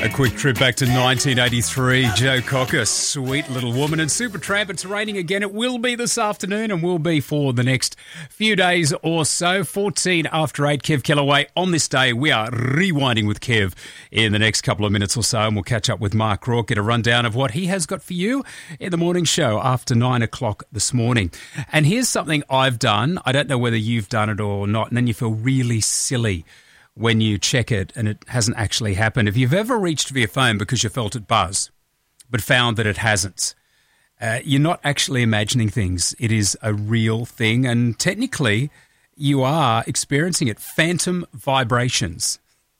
A quick trip back to 1983. Joe Cocker, Sweet Little Woman, and Supertramp. It's raining again. It will be this afternoon and will be for the next few days or so. 14 after 8, Kev Kellaway. On this day, we are rewinding with Kev in the next couple of minutes or so, and we'll catch up with Mark Rourke, get a rundown of what he has got for you in the morning show after 9 o'clock this morning. And here's something I've done. I don't know whether you've done it or not, and then you feel really silly when you check it and it hasn't actually happened. If you've ever reached for your phone because you felt it buzz but found that it hasn't, you're not actually imagining things. It is a real thing, and technically you are experiencing it. Phantom vibrations.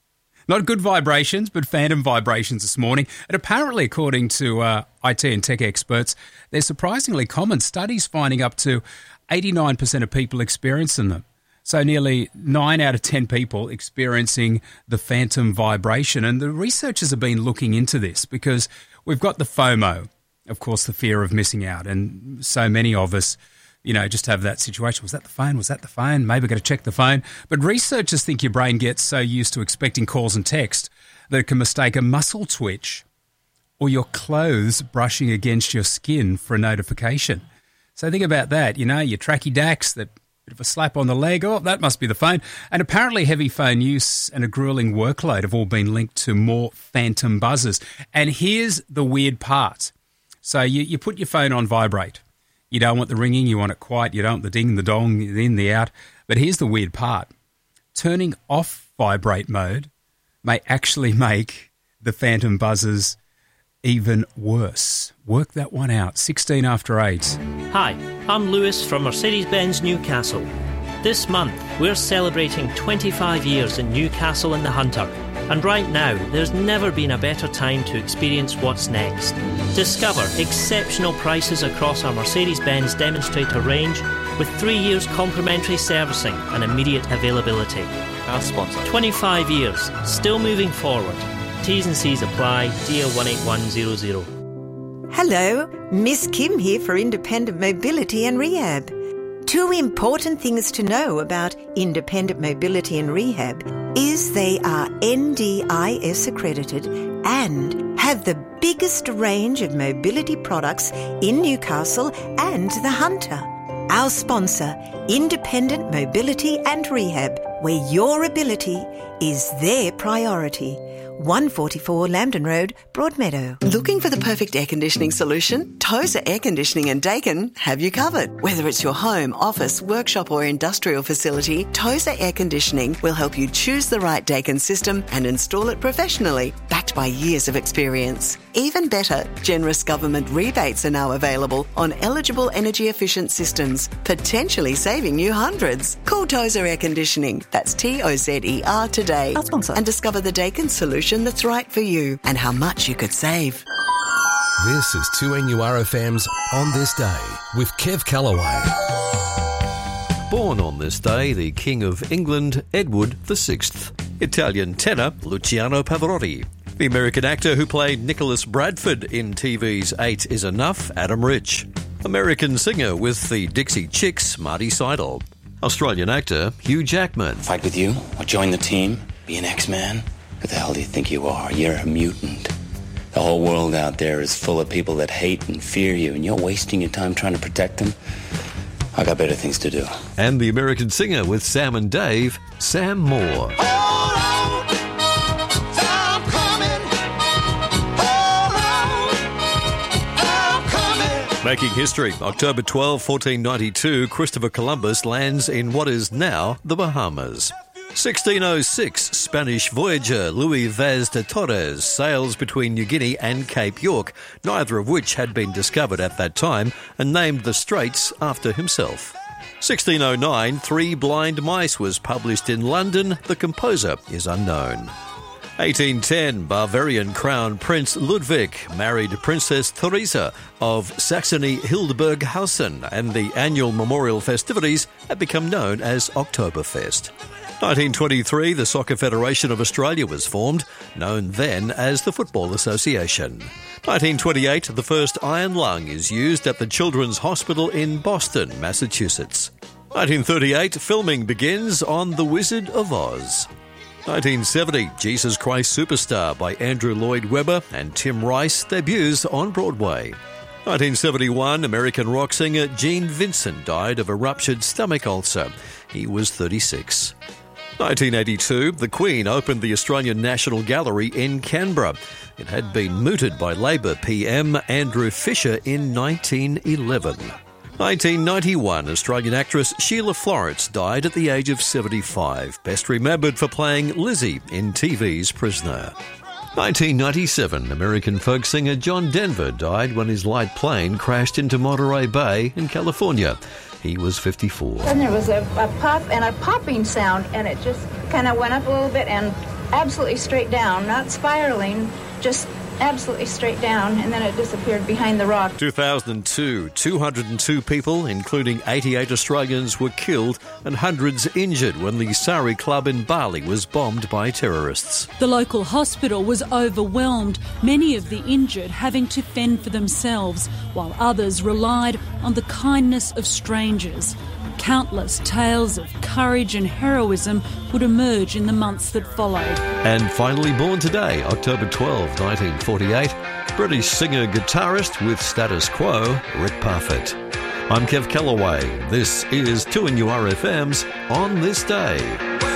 Not good vibrations, but phantom vibrations this morning. And apparently, according to IT and tech experts, they're surprisingly common. Studies finding up to 89% of people experiencing them. So nearly 9 out of 10 people experiencing the phantom vibration. And the researchers have been looking into this because we've got the FOMO, of course, the fear of missing out. And so many of us, just have that situation. Was that the phone? Was that the phone? Maybe got to check the phone. But researchers think your brain gets so used to expecting calls and text that it can mistake a muscle twitch or your clothes brushing against your skin for a notification. So think about that. Your tracky dacks, that bit of a slap on the leg. Oh, that must be the phone. And apparently heavy phone use and a grueling workload have all been linked to more phantom buzzes. And here's the weird part. So you put your phone on vibrate. You don't want the ringing. You want it quiet. You don't want the ding, the dong, the in, the out. But here's the weird part. Turning off vibrate mode may actually make the phantom buzzes even worse. Work that one out. 16 after 8. Hi, I'm Lewis from Mercedes-Benz Newcastle. This month, we're celebrating 25 years in Newcastle and the Hunter. And right now, there's never been a better time to experience what's next. Discover exceptional prices across our Mercedes-Benz demonstrator range with 3 years complimentary servicing and immediate availability. Our sponsor. 25 years, still moving forward. T's and C's apply. Deal 18100. Hello, Miss Kim here for Independent Mobility and Rehab. 2 important things to know about Independent Mobility and Rehab is they are NDIS accredited and have the biggest range of mobility products in Newcastle and the Hunter. Our sponsor, Independent Mobility and Rehab, where your ability is their priority. 144 Lambton Road, Broadmeadow. Looking for the perfect air conditioning solution? Tozer Air Conditioning and Dakin have you covered. Whether it's your home, office, workshop or industrial facility, Tozer Air Conditioning will help you choose the right Dakin system and install it professionally, backed by years of experience. Even better, generous government rebates are now available on eligible energy-efficient systems, potentially saving you hundreds. Call Tozer Air Conditioning, that's TOZER today, Our sponsor, and discover the Dakin solution that's right for you and how much you could save. This is 2NURFM's On This Day with Kev Kellaway. Born on this day, the King of England, Edward VI. Italian tenor, Luciano Pavarotti. The American actor who played Nicholas Bradford in TV's 8 is Enough, Adam Rich. American singer with the Dixie Chicks, Marty Seidel. Australian actor, Hugh Jackman. Fight with you or join the team? Be an X-Man? Who the hell do you think you are? You're a mutant. The whole world out there is full of people that hate and fear you, and you're wasting your time trying to protect them? I got better things to do. And the American singer with Sam and Dave, Sam Moore. Hold on, I'm coming. Hold on, I'm coming. Making history, October 12, 1492, Christopher Columbus lands in what is now the Bahamas. 1606, Spanish voyager Luis Vaz de Torres sails between New Guinea and Cape York, neither of which had been discovered at that time, and named the straits after himself. 1609, Three Blind Mice was published in London. The composer is unknown. 1810, Bavarian Crown Prince Ludwig married Princess Theresa of Saxony-Hildburghausen, and the annual memorial festivities have become known as Oktoberfest. 1923, the Soccer Federation of Australia was formed, known then as the Football Association. 1928, the first iron lung is used at the Children's Hospital in Boston, Massachusetts. 1938, filming begins on The Wizard of Oz. 1970, Jesus Christ Superstar by Andrew Lloyd Webber and Tim Rice debuts on Broadway. 1971, American rock singer Gene Vincent died of a ruptured stomach ulcer. He was 36. 1982, the Queen opened the Australian National Gallery in Canberra. It had been mooted by Labor PM Andrew Fisher in 1911. 1991, Australian actress Sheila Florence died at the age of 75, best remembered for playing Lizzie in TV's Prisoner. 1997, American folk singer John Denver died when his light plane crashed into Monterey Bay in California. He was 54. Then there was a puff and a popping sound, and it just kind of went up a little bit and absolutely straight down, not spiraling, just absolutely straight down, and then it disappeared behind the rock. 2002, 202 people, including 88 Australians, were killed and hundreds injured when the Sari Club in Bali was bombed by terrorists. The local hospital was overwhelmed, many of the injured having to fend for themselves, while others relied on the kindness of strangers. Countless tales of courage and heroism would emerge in the months that followed. And finally born today, October 12, 1948, British singer-guitarist with Status Quo, Rick Parfitt. I'm Kev Callaway. This is 2NURFM's On This Day.